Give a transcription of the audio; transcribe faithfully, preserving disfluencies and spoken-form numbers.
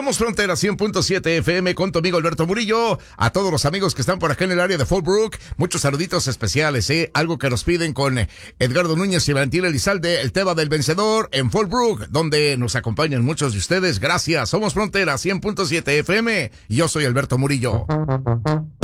Somos Frontera cien punto siete F M con tu amigo Alberto Murillo. A todos los amigos que están por acá en el área de Fallbrook, muchos saluditos especiales, ¿eh? Algo que nos piden con Edgardo Núñez y Valentín Elizalde, el tema del vencedor en Fallbrook, donde nos acompañan muchos de ustedes. Gracias. Somos Frontera cien punto siete F M y yo soy Alberto Murillo.